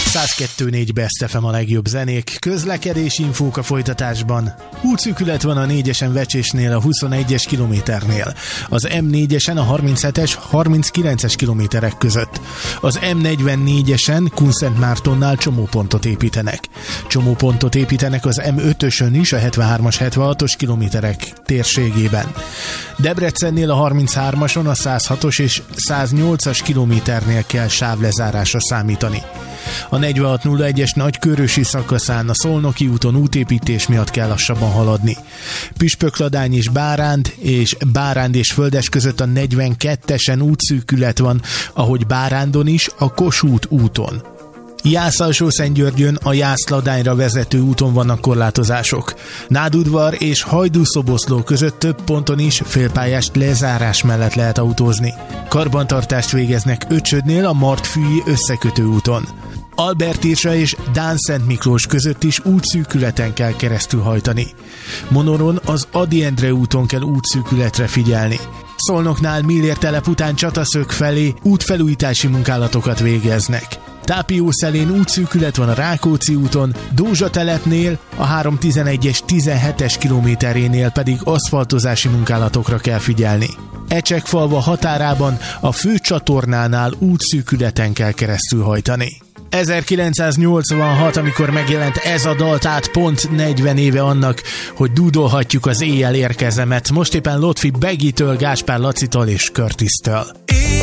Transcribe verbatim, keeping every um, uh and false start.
száz kettő négy Best ef em a legjobb zenék, közlekedési infók a folytatásban. Útszűkület van a négyesen Vecsésnél a huszonegyes kilométernél, az em négyesen a harminchetes harminckilences kilométerek között. Az em negyvennégyesen Kunszentmártonnál csomópontot építenek. Csomópontot építenek az em ötösön is a hetvenhármas hetvenhatos kilométerek térségében. Debrecennél a harminchármason a százhatos és száznyolcas kilométernél kell sávlezárásra számítani. A negyvenhat nulla egyes nagykörösi szakaszán a Szolnoki úton útépítés miatt kell lassabban haladni. Püspökladány és Báránd és Báránd és Földes között a negyvenkettesen útszűkület van, ahogy Bárándon is a Kossuth úton. Jász-Alsó-Szentgyörgyön a Jász-Ladányra vezető úton vannak korlátozások. Nádudvar és Hajdú-Szoboszló között több ponton is félpályás lezárás mellett lehet autózni. Karbantartást végeznek Öcsödnél a Martfűi összekötő úton. Albertirsa és Dán-Szent Miklós között is útszűkületen kell keresztül hajtani. Monoron az Ady Endre úton kell útszűkületre figyelni. Szolnoknál Millér telep után Csataszög felé útfelújítási munkálatokat végeznek. Tápiószelén útszűkület van a Rákóczi úton, Dózsa telepnél a háromszáztizenegyes tizenhetes kilométerénél pedig aszfaltozási munkálatokra kell figyelni. Ecsekfalva határában a főcsatornánál útszűkületen kell keresztül hajtani. ezerkilencszáznyolcvanhat, amikor megjelent ez a dal, tehát pont negyven éve annak, hogy dúdolhatjuk az Éjjel érkezemet. Most éppen Lotfi Begitől, Gáspár Lacitól és Curtis-től.